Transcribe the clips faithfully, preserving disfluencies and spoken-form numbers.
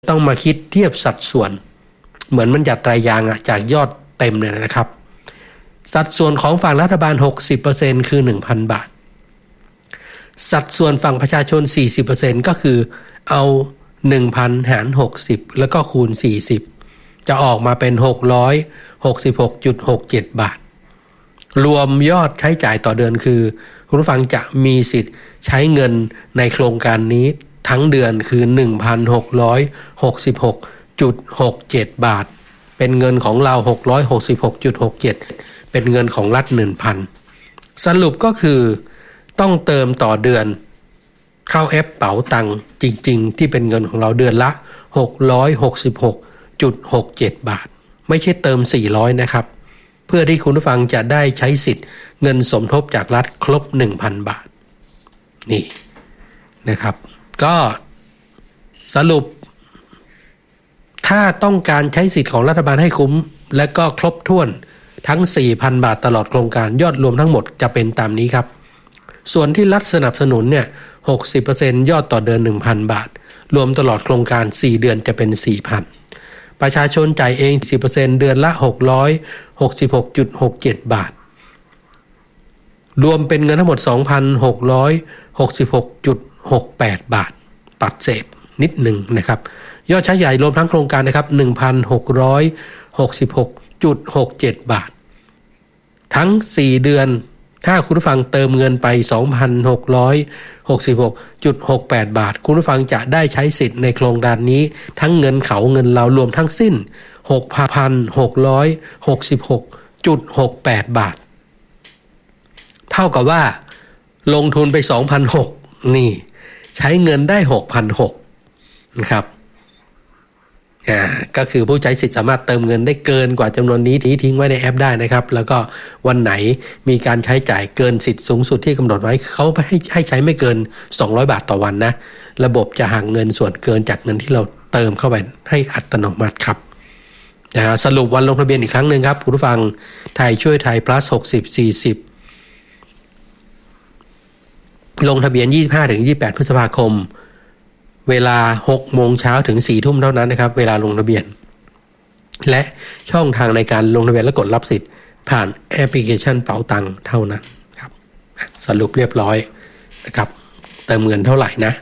ต้องมาคิดเทียบสัดส่วนเหมือนมันหยัดไตรยางอะจากยอดเต็มเนี่ยนะครับสัดส่วนของฝั่งรัฐบาล หกสิบเปอร์เซ็นต์ คือ หนึ่งพัน บาทสัดส่วนฝั่งประชาชน สี่สิบเปอร์เซ็นต์ ก็คือเอา หนึ่งพัน หาร หกสิบแล้วก็คูณ สี่สิบจะออกมาเป็น หกร้อยหกสิบหกจุดหกเจ็ด บาทรวมยอดใช้จ่ายต่อเดือนคือคุณผู้ฟังจะมีสิทธิ์ใช้เงินในโครงการนี้ทั้งเดือนคือ หนึ่งพันหกร้อยหกสิบหกจุดหกเจ็ด บาทเป็นเงินของเรา หกร้อยหกสิบหกจุดหกเจ็ด เป็นเงินของรัฐ หนึ่งพัน สรุปก็คือต้องเติมต่อเดือนเข้าแอปเป๋าตังค์จริงๆที่เป็นเงินของเราเดือนละ หกร้อยหกสิบหกจุดหกเจ็ด บาทไม่ใช่เติมสี่ร้อยนะครับเพื่อที่คุณผู้ฟังจะได้ใช้สิทธิ์เงินสมทบจากรัฐครบ หนึ่งพัน บาทนี่นะครับก็สรุปถ้าต้องการใช้สิทธิ์ของรัฐบาลให้คุ้มและก็ครบถ้วนทั้ง สี่พัน บาทตลอดโครงการยอดรวมทั้งหมดจะเป็นตามนี้ครับส่วนที่รัฐสนับสนุนเนี่ย หกสิบเปอร์เซ็นต์ ยอดต่อเดือน หนึ่งพัน บาทรวมตลอดโครงการสี่เดือนจะเป็น สี่พัน ประชาชนจ่ายเอง สิบเปอร์เซ็นต์ เดือนละ หกร้อยหกสิบหกจุดหกเจ็ด บาทรวมเป็นเงินทั้งหมด สองพันหกร้อยหกสิบหกจุดหกแปด บาทปัดเศษนิดหนึ่งนะครับยอดใช้ใหญ่รวมทั้งโครงการนะครับ หนึ่งพันหกร้อยหกสิบหกจุดหกเจ็ด บาททั้งสี่เดือนถ้าคุณผู้ฟังเติมเงินไป สองพันหกร้อยหกสิบหกจุดหกแปด บาทคุณผู้ฟังจะได้ใช้สิทธิ์ในโครงการนี้ทั้งเงินเขาเงินเรารวมทั้งสิ้น หกพันหกร้อยหกสิบหกจุดหกแปด บาทเท่ากับว่าลงทุนไป สองพันหกร้อย นี่ใช้เงินได้ หกพันหกร้อย นะครับอ่าก็คือผู้ใช้สิทธิ์สามารถเติมเงินได้เกินกว่าจำนวนนี้ที่ทิ้งไว้ในแอปได้นะครับแล้วก็วันไหนมีการใช้จ่ายเกินสิทธิ์สูงสุดที่กำหนดไว้เขาให้ให้ใช้ไม่เกินสองร้อยบาทต่อวันนะระบบจะหักเงินส่วนเกินจากเงินที่เราเติมเข้าไปให้อัตโนมัติครับนะสรุปวันลงทะเบียนอีกครั้งนึงครับผู้ฟังไทยช่วยไทย plus หกสิบ สี่สิบลงทะเบียน ยี่สิบห้าถึงยี่สิบแปด พฤษภาคมเวลา หกโมงเช้าถึง สี่ทุ่มเท่านั้นนะครับเวลาลงทะเบียนและช่องทางในการลงทะเบียนและกดรับสิทธิ์ผ่านแอปพลิเคชันเป๋าตังค์เท่านั้นครับสรุปเรียบร้อยนะครับเติมเงินเท่าไหร่นะ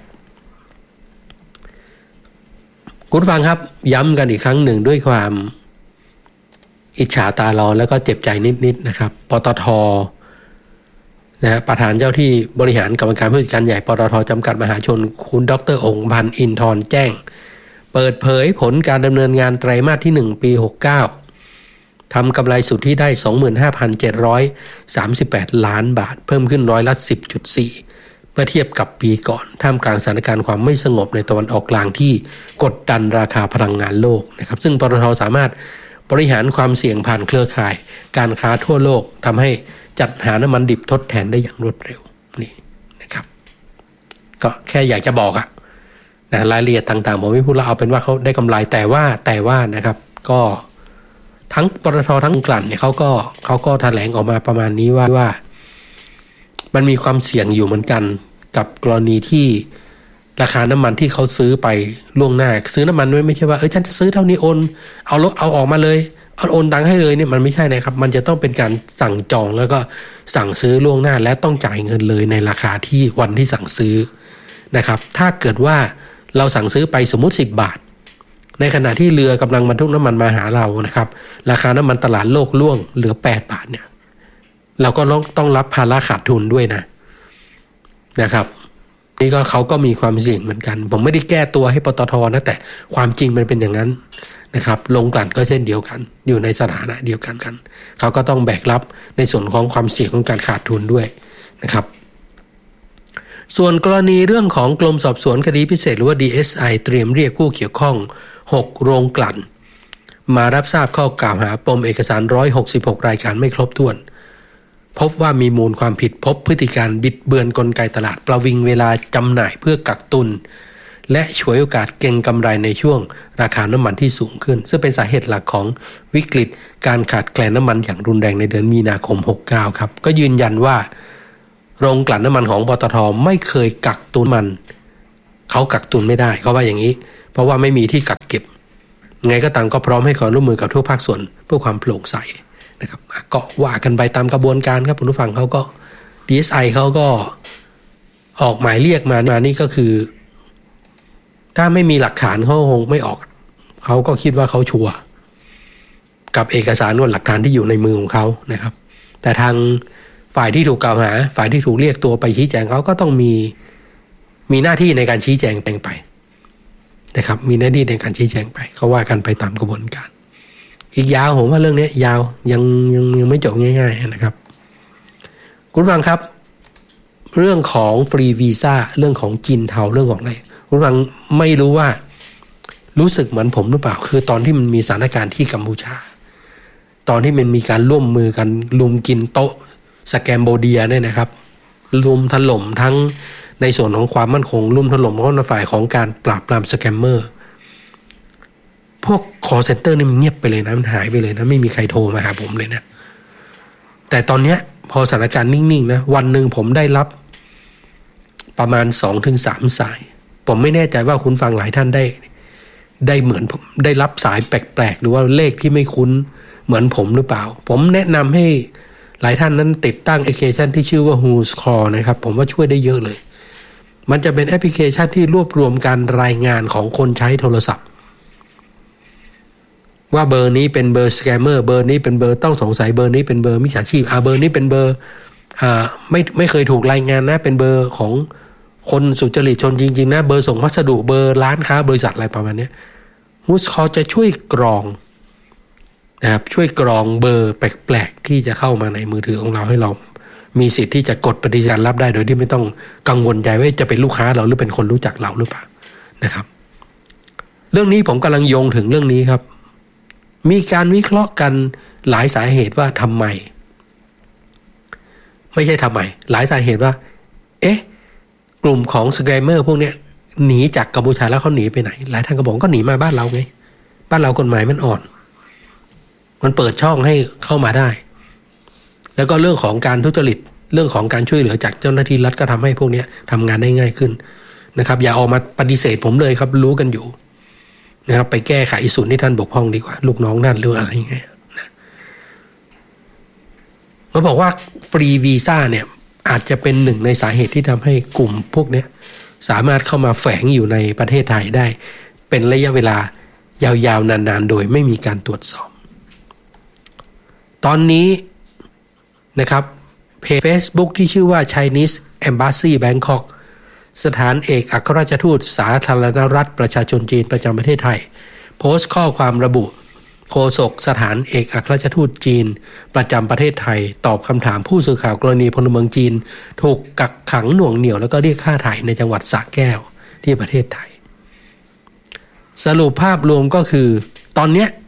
คุณฟังครับย้ำกันอีกครั้งหนึ่งด้วยความอิจฉาตาร้อนแล้วก็เจ็บใจนิดๆนะครับปตท.นะประธานเจ้าที่บริหารกรรมการผู้จัดการใหญ่ปตท.จำกัดมหาชนคุณดร.องค์พันธ์อินทร์แจ้งเปิดเผยผลการดำเนินงานไตรมาสที่หนึ่งปีหกสิบเก้าทำกำไรสุทธิได้ สองหมื่นห้าพันเจ็ดร้อยสามสิบแปด ล้านบาทเพิ่มขึ้นร้อยละ สิบจุดสี่ เมื่อเทียบกับปีก่อนท่ามกลางสถานการณ์ความไม่สงบในตะวันออกกลางที่กดดันราคาพลังงานโลกนะครับซึ่งปตท.สามารถบริหารความเสี่ยงผ่านเครือข่ายการค้าทั่วโลกทำให้จัดหาน้ำมันดิบทดแทนได้อย่างรวดเร็วนี่นะครับก็แค่อยากจะบอกอะนะรายละเอียดต่างๆผมไม่พูดแล้วเอาเป็นว่าเขาได้กำไรแต่ว่าแต่ว่านะครับก็ทั้งปตท.ทั้งกลั่นเนี่ยเขาก็เขาก็แถลงออกมาประมาณนี้ว่าว่ามันมีความเสี่ยงอยู่เหมือนกันกับกรณีที่ราคาน้ำมันที่เขาซื้อไปล่วงหน้าซื้อน้ำมันไม่ไม่ใช่ว่าเออฉันจะซื้อเท่านี้โอนเอารถเอาออกมาเลยเอาโอนตังค์ให้เลยเนี่ยมันไม่ใช่นะครับมันจะต้องเป็นการสั่งจองแล้วก็สั่งซื้อล่วงหน้าและต้องจ่ายเงินเลยในราคาที่วันที่สั่งซื้อนะครับถ้าเกิดว่าเราสั่งซื้อไปสมมุติสิบบาทในขณะที่เรือกำลังบรรทุกน้ำมันมาหาเรานะครับราคาน้ำมันตลาดโลกล่วงเหลือแปดบาทเนี่ยเราก็ต้องรับภาระขาดทุนด้วยนะนะครับนี่ก็เขาก็มีความเสี่ยงเหมือนกันผมไม่ได้แก้ตัวให้ปตท.นะแต่ความจริงมันเป็นอย่างนั้นนะครับลงกลั่นก็เช่นเดียวกันอยู่ในสถานะเดียวกันกันเขาก็ต้องแบกรับในส่วนของความเสี่ยงของการขาดทุนด้วยนะครับส่วนกรณีเรื่องของกรมสอบสวนคดีพิเศษหรือว่า ดี เอส ไอ เตรียมเรียกผู้เกี่ยวข้องหกโรงกลั่นมารับทราบข้อกล่าวหาปมเอกสารหนึ่งร้อยหกสิบหกรายการไม่ครบถ้วนพบว่ามีมูลความผิดพบพฤติการบิดเบือนกลไกตลาดประวิงเวลาจำหน่ายเพื่อกักตุนและฉวยโอกาสเก็งกำไรในช่วงราคาน้ำมันที่สูงขึ้นซึ่งเป็นสาเหตุหลักของวิกฤตการขาดแคลนน้ำมันอย่างรุนแรงในเดือนมีนาคมหกสิบเก้าครับก็ยืนยันว่าโรงกลั่นน้ำมันของปตท.ไม่เคยกักตุนมันเขากักตุนไม่ได้เขาว่าอย่างนี้เพราะว่าไม่มีที่กักเก็บไงก็ตามก็พร้อมให้ความร่วมมือกับทุกภาคส่วนเพื่อความโปร่งใสนะครับก็ว่ากันไปตามกระบวนการครับคุณผู้ฟังเขาก็ ดี เอส ไอ เขาก็ออกหมายเรียกมามานี่ก็คือถ้าไม่มีหลักฐานเขาคงไม่ออกเขาก็คิดว่าเขาชัวร์กับเอกสารว่าหลักฐานที่อยู่ในมือของเขานะครับแต่ทางฝ่ายที่ถูกกล่าวหาฝ่ายที่ถูกเรียกตัวไปชี้แจงเขาก็ต้องมีมีหน้าที่ในการชี้แจงแปลงไปนะครับมีหน้าที่ในการชี้แจงไปเขาว่ากันไปตามกระบวนการอีกยาวผมว่าเรื่องนี้ยาวยังยังยังไม่จบง่ายๆนะครับคุณฟังครับเรื่องของฟรีวีซ่าเรื่องของจีนเทาเรื่องของอะไรคุณฟังไม่รู้ว่ารู้สึกเหมือนผมหรือเปล่าคือตอนที่มันมีสถานการณ์ที่กัมพูชาตอนที่มันมีการร่วมมือกันลุมกินโต๊ะสแกมโบเดียเนี่ยนะครับลุมถล่มทั้งในส่วนของความมั่นคงลุมถล่มของฝ่ายของการปราบปรามสแกมเมอร์พวก call center นี่มันเงียบไปเลยนะมันหายไปเลยนะไม่มีใครโทรมาหาผมเลยนะแต่ตอนเนี้ยพอสถานการณ์นิ่งๆนะวันหนึ่งผมได้รับประมาณ สองถึงสาม สายผมไม่แน่ใจว่าคุณฟังหลายท่านได้ได้เหมือนผมได้รับสายแปลกๆหรือว่าเลขที่ไม่คุ้นเหมือนผมหรือเปล่าผมแนะนำให้หลายท่านนั้นติดตั้งแอปพลิเคชันที่ชื่อว่า Who's Call นะครับผมว่าช่วยได้เยอะเลยมันจะเป็นแอปพลิเคชันที่รวบรวมการรายงานของคนใช้โทรศัพท์ว่าเบอร์นี้เป็นเบอร์สแกมเมอร์เบอร์นี้เป็นเบอร์ต้องสงสัยเบอร์นี้เป็นเบอร์มิจฉาชีพอ่าเบอร์นี้เป็นเบอร์อ่าไม่ไม่เคยถูกรายงานนะเป็นเบอร์ของคนสุจริตชนจริงๆนะเบอร์ส่งพัสดุเบอร์ร้านค้าบริษัทอะไรประมาณนี้ฮูสคอลจะช่วยกรองนะครับช่วยกรองเบอร์แปลกๆที่จะเข้ามาในมือถือของเราให้เรามีสิทธิ์ที่จะกดปฏิเสธรับได้โดยที่ไม่ต้องกังวลใจว่าจะเป็นลูกค้าเราหรือเป็นคนรู้จักเราหรือเปล่านะครับเรื่องนี้ผมกำลังโยงถึงเรื่องนี้ครับมีการวิเคราะห์กันหลายสาเหตุว่าทำไมไม่ใช่ทำไมหลายสาเหตุว่าเอ๊ะกลุ่มของสแกมเมอร์พวกนี้หนีจากกัมพูชาแล้วเขาหนีไปไหนหลายท่านก็บอกก็หนีมาบ้านเราไงบ้านเรากฎหมายมันอ่อนมันเปิดช่องให้เข้ามาได้แล้วก็เรื่องของการทุจริตเรื่องของการช่วยเหลือจากเจ้าหน้าที่รัฐก็ทำให้พวกนี้ทำงานได้ง่ายขึ้นนะครับอย่าออกมาปฏิเสธผมเลยครับรู้กันอยู่นะครับไปแก้ไขส่วนที่ท่านบกพร่องดีกว่าลูกน้องนั่นหรืออะไรอย่างเงี้ยนะมาบอกว่าฟรีวีซ่าเนี่ยอาจจะเป็นหนึ่งในสาเหตุที่ทำให้กลุ่มพวกนี้สามารถเข้ามาแฝงอยู่ในประเทศไทยได้เป็นระยะเวลายาวๆนานๆโดยไม่มีการตรวจสอบตอนนี้นะครับเพจ Facebook ที่ชื่อว่า Chinese Embassy Bangkok สถานเอกอัครราชทูตสาธารณรัฐประชาชนจีนประจำประเทศไทยโพสต์ข้อความระบุโฆษกสถานเอกอัครราชทูตจีนประจำประเทศไทยตอบคำถามผู้สื่อข่าวกรณีพลเมืองจีนถูกกักขังหน่วงเหนี่ยวแล้วก็เรียกค่าไถ่ในจังหวัดสระแก้วที่ประเทศไทยสรุปภาพรวมก็คือตอนเนี้ย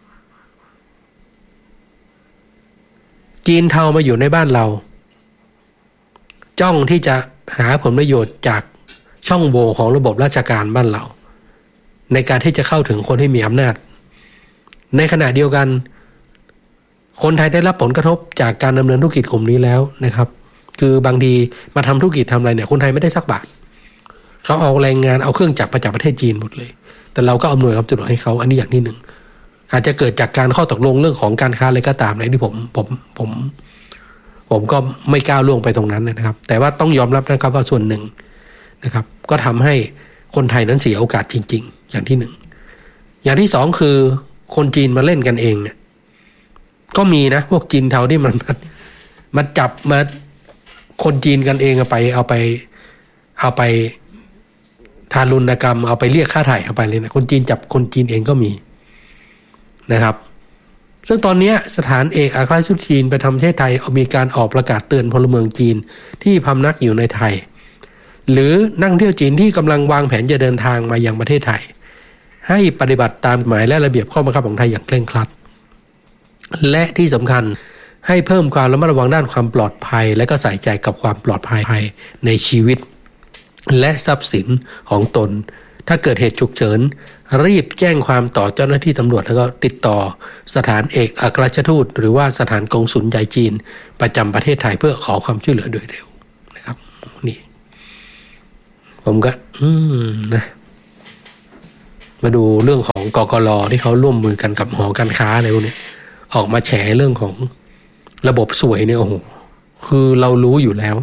จีนเทามาอยู่ในบ้านเราจ้องที่จะหาผลประโยชน์จากช่องโหว่ของระบบราชการบ้านเราในการที่จะเข้าถึงคนที่มีอำนาจในขณะเดียวกันคนไทยได้รับผลกระทบจากการดำเนินธุรกิจกลุ่มนี้แล้วนะครับคือบางทีมาทำธุรกิจทำอะไรเนี่ยคนไทยไม่ได้สักบาทเขาเอาแรงงานเอาเครื่องจักรมาจากประเทศจีนหมดเลยแต่เราก็อำนวยความสะดวกให้เขาอันนี้อย่างที่หนึ่งอาจจะเกิดจากการข้อตกลงเรื่องของการค้าอะไรก็ตามในที่ผมผมผมผมก็ไม่ก้าวล่วงไปตรงนั้นนะครับแต่ว่าต้องยอมรับนะครับว่าส่วนหนึ่งนะครับก็ทำให้คนไทยนั้นเสียโอกาสจริงๆอย่างที่หนึ่งอย่างที่สองคือคนจีนมาเล่นกันเองเนี่ยก็มีนะพวกจีนเทาที่มันมาจับมาคนจีนกันเองเอาไปเอาไปเอาไปทารุณกรรมเอาไปเรียกค่าไถ่เอาไปเลยนะคนจีนจับคนจีนเองก็มีนะครับซึ่งตอนนี้สถานเอกอัครราชทูตจีนประจำประเทศไทยมีการออกประกาศเตือนพลเมืองจีนที่พำนักอยู่ในไทยหรือนักท่องเที่ยวจีนที่กำลังวางแผนจะเดินทางมายังประเทศไทยให้ปฏิบัติตามกฎหมายและระเบียบข้อบังคับของไทยอย่างเคร่งครัดและที่สำคัญให้เพิ่มความระมัดระวังด้านความปลอดภัยและก็ใส่ใจกับความปลอดภัยในชีวิตและทรัพย์สินของตนถ้าเกิดเหตุฉุกเฉินรีบแจ้งความต่อเจ้าหน้าที่ตำรวจแล้วก็ติดต่อสถานเอกอัครราชทูตหรือว่าสถานกงสุลใหญ่จีนประจำประเทศไทยเพื่อขอความช่วยเหลือโดยเร็วนะครับนี่ผมก็อืมนะมาดูเรื่องของกกร.ที่เขาร่วมมือกันกับหอการค้าอะไรพวกนี้ออกมาแฉเรื่องของระบบสวยเนี่ยโอ้โหคือเรารู้อยู่แล้ว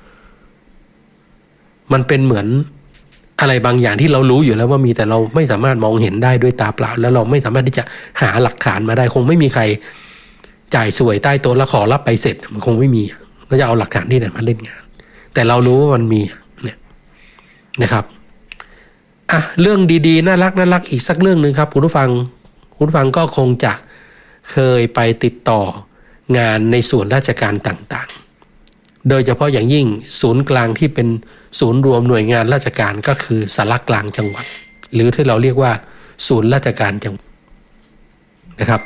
มันเป็นเหมือนอะไรบางอย่างที่เรารู้อยู่แล้วว่ามีแต่เราไม่สามารถมองเห็นได้ด้วยตาเปล่าแล้วเราไม่สามารถที่จะหาหลักฐานมาได้คงไม่มีใครจ่ายสวยใต้โต๊ะแล้วขอรับไปเสร็จมันคงไม่มีก็จะเอาหลักฐานที่ไหนมาเล่นงานแต่เรารู้ว่ามันมีเนี่ยนะครับอ่ะเรื่องดีๆน่ารักน่ารักอีกสักเรื่องนึงครับคุณผู้ฟังคุณผู้ฟังก็คงจะเคยไปติดต่องานในส่วนราชการต่างๆโดยเฉพาะอย่างยิ่งศูนย์กลางที่เป็นศูนย์รวมหน่วยงานราชการก็คือสารกลางจังหวัดหรือที่เราเรียกว่าศูนย์ราชการจังหวัดนะครับ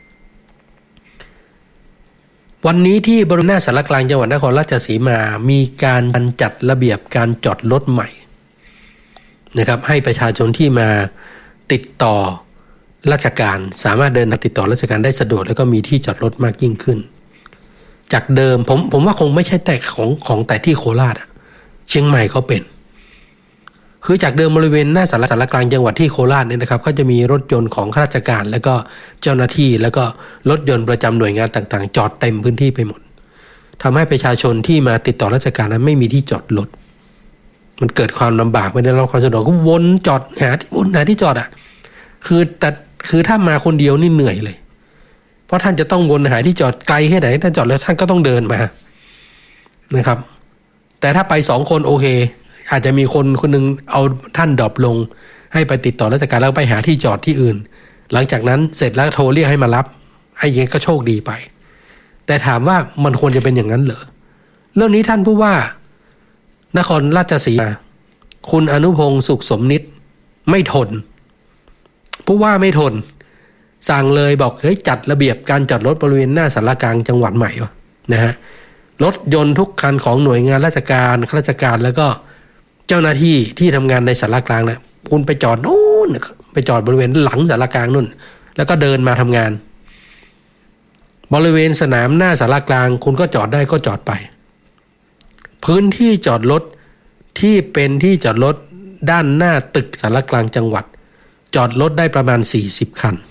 วันนี้ที่บริเวณหน้าสารกลางจังหวัดนครราชสีมามีการจัดระเบียบการจอดรถใหม่นะครับให้ประชาชนที่มาติดต่อราชการสามารถเดินทางติดต่อราชการได้สะดวกแล้วก็มีที่จอดรถมากยิ่งขึ้นจากเดิมผมผมว่าคงไม่ใช่แต่ของของแต่ที่โคราชเชียงใหม่เขาเป็นคือจากเดิมบริเวณหน้าสารสารกลางจังหวัดที่โคราชเนี่ยนะครับก็จะมีรถยนต์ของข้าราชการแล้วก็เจ้าหน้าที่แล้วก็รถยนต์ประจำหน่วยงานต่างๆจอดเต็มพื้นที่ไปหมดทำให้ประชาชนที่มาติดต่อราชการนั้นไม่มีที่จอดรถมันเกิดความลำบากไม่ได้รับความสะดวกก็วนจอดหาที่วนหาที่จอดอ่ะคือแต่คือถ้ามาคนเดียวนี่เหนื่อยเลยเพราะท่านจะต้องวนหาที่จอดไกลแค่ไหนท่านจอดแล้วท่านก็ต้องเดินมานะครับแต่ถ้าไปสองคนโอเคอาจจะมีคนคนนึงเอาท่านดรอปลงให้ไปติดต่อราชการแล้วไปหาที่จอดที่อื่นหลังจากนั้นเสร็จแล้วโทรเรียกให้มารับไอ้ยังก็โชคดีไปแต่ถามว่ามันควรจะเป็นอย่างนั้นเหรอเรื่องนี้ท่านผู้ว่านครราชสีมาคุณอนุพงษ์สุขสมนิตไม่ทนผู้ว่าไม่ทนสั่งเลยบอกเฮ้ยจัดระเบียบการจอดรถบริเวณหน้าสารกลางจังหวัดใหม่วะนะฮะรถยนต์ทุกคันของหน่วยงานราชการข้าราชการแล้วก็เจ้าหน้าที่ที่ทำงานในสารกลางเนี่ยคุณไปจอดนู่นไปจอดบริเวณหลังสารกลางนู่นแล้วก็เดินมาทำงานบริเวณสนามหน้าสารกลางคุณก็จอดได้ก็จอดไปพื้นที่จอดรถที่เป็นที่จอดรถด้านหน้าตึกสารกลางจังหวัดจอดรถได้ประมาณสี่สิบคัน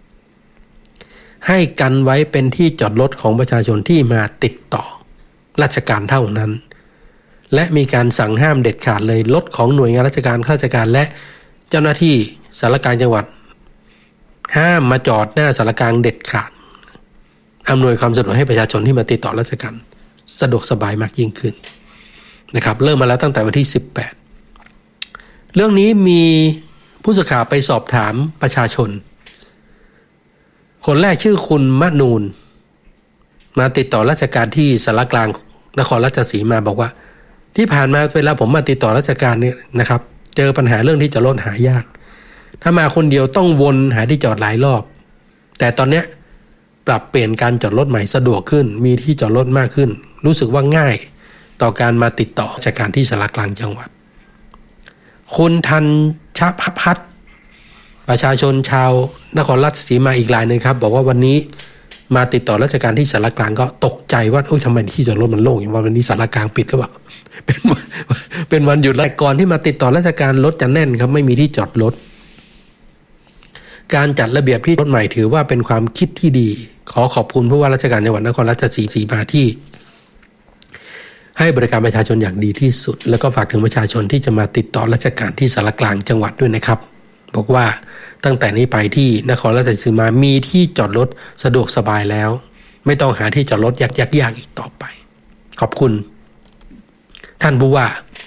ให้กันไว้เป็นที่จอดรถของประชาชนที่มาติดต่อราชการเท่านั้นและมีการสั่งห้ามเด็ดขาดเลยรถของหน่วยงานราชการข้าราชการและเจ้าหน้าที่สารกลางจังหวัดห้ามมาจอดหน้าสารกลางเด็ดขาดอำนวยความสะดวกให้ประชาชนที่มาติดต่อราชการสะดวกสบายมากยิ่งขึ้นนะครับเริ่มมาแล้วตั้งแต่วันที่สิบแปดเรื่องนี้มีผู้สื่อข่าวไปสอบถามประชาชนคนแรกชื่อคุณมะนูนมาติดต่อราชการที่สารกลางนครราชสีมาบอกว่าที่ผ่านมาเวลาผมมาติดต่อราชการเนี่ยนะครับเจอปัญหาเรื่องที่จอดรถหายากถ้ามาคนเดียวต้องวนหาที่จอดหลายรอบแต่ตอนเนี้ยปรับเปลี่ยนการจอดรถใหม่สะดวกขึ้นมีที่จอดรถมากขึ้นรู้สึกว่าง่ายต่อการมาติดต่อราชการที่สารกลางจังหวัดคุณทันชพัฒน์ประชาชนชาวนครราชสีมาอีกรายนึงครับบอกว่าวันนี้มาติดต่อราชการที่สารกลางก็ตกใจว่าโอ๊ยทำไมที่จอดรถมันโล่งอย่างว่าวันนี้สารกลางปิดหรือเปล่าเป็นเป็นวันหยุดและก่อนที่มาติดต่อราชการรถจะแน่นครับไม่มีที่จอดรถการจัดระเบียบที่รถใหม่ถือว่าเป็นความคิดที่ดีขอขอบคุณผู้ว่าราชการจังหวัดนครราชสีมาที่ให้บริการประชาชนอย่างดีที่สุดแล้วก็ฝากถึงประชาชนที่จะมาติดต่อราชการที่สารกลางจังหวัดด้วยนะครับบอกว่าตั้งแต่นี้ไปที่นครราชสีมามีที่จอดรถสะดวกสบายแล้วไม่ต้องหาที่จอดรถยากๆอีกต่อไปขอบคุณท่านผู้ว่า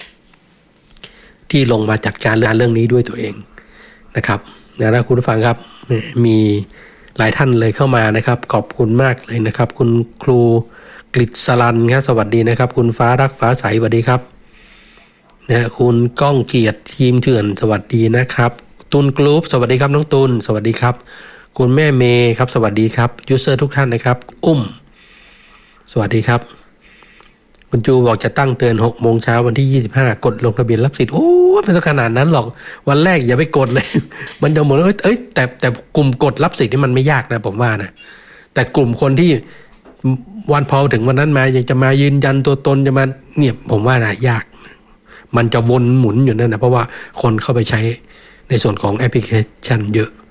ที่ลงมาจัดการเรื่องนี้ด้วยตัวเองนะครับนะคุณผู้ฟังครับมีหลายท่านเลยเข้ามานะครับขอบคุณมากเลยนะครับคุณครูกฤษรันครับสวัสดีนะครับคุณฟ้ารักฟ้าใสสวัสดีครับนะคุณก้องเกียรติทีมเถื่อนสวัสดีนะครับตุนกรุ๊ปสวัสดีครับน้องตุนสวัสดีครับคุณแม่เมย์ครับสวัสดีครับยูเซอร์ทุกท่านนะครับอุ้มสวัสดีครับคุณจูบอกจะตั้งเตือนหกโมงเช้าวันที่ยี่สิบห้ากดลงทะเบียนรับสิทธิ์โอ้ไม่ต้องขนาดนั้นหรอกวันแรกอย่าไปกดเลยมันจะหมดเอ้ยแต่แต่กลุ่มกดรับสิทธิ์นี่มันไม่ยากนะผมว่านะแต่กลุ่มคนที่วันพอถึงวันนั้นมายังจะมายืนยันตัวตนจะมาเนี่ยผมว่านะยากมันจะวนหมุนอยู่นั่นนะเพราะว่าคนเข้าไปใช้ในส่วนของแอปพลิเคชันเยอะ